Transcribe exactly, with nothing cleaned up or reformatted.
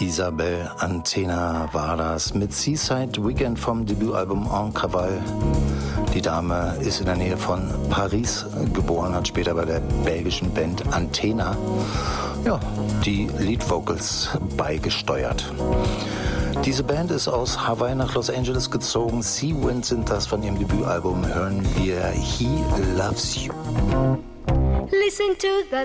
Isabel Antena war das mit Seaside Weekend vom Debütalbum En Cavale. Die Dame ist in der Nähe von Paris geboren, hat später bei der belgischen Band Antena ja, die Lead Vocals beigesteuert. Diese Band ist aus Hawaii nach Los Angeles gezogen. Sea Wind sind das von ihrem Debütalbum. Hören wir He Loves You. Listen to the